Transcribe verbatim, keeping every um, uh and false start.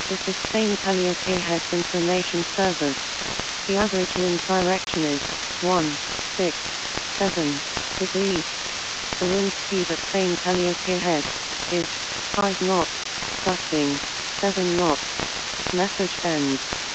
This is Spain Calliope Heads Information Service. The average wind direction is one six seven degrees. The wind speed at Spain Calliope Head is five knots, gusting seven knots. Message ends.